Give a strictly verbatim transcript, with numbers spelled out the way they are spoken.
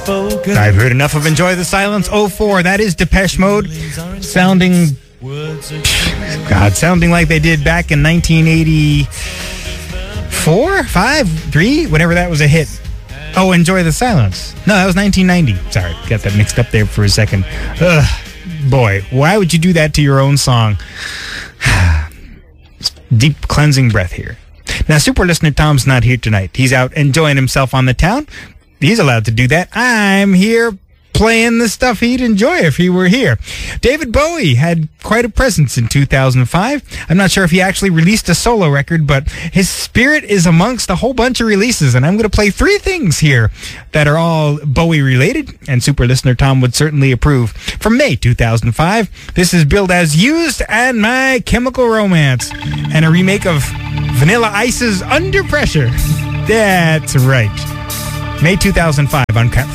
I've heard enough of Enjoy the Silence. oh four, that is Depeche Mode. Sounding... God, sounding like they did back in nineteen eighty-four, five, three, whenever that was a hit. Oh, Enjoy the Silence. No, that was nineteen ninety. Sorry, got that mixed up there for a second. Ugh, boy, why would you do that to your own song? Deep cleansing breath here. Now, super listener Tom's not here tonight. He's out enjoying himself on the town. He's allowed to do that. I'm here playing the stuff he'd enjoy if he were here. David Bowie had quite a presence in two thousand five. I'm not sure if he actually released a solo record, but his spirit is amongst a whole bunch of releases, and I'm going to play three things here that are all Bowie related, and super listener Tom would certainly approve. From May two thousand five, this is billed as Used and My Chemical Romance, and a remake of Vanilla Ice's Under Pressure. That's right. May two thousand five on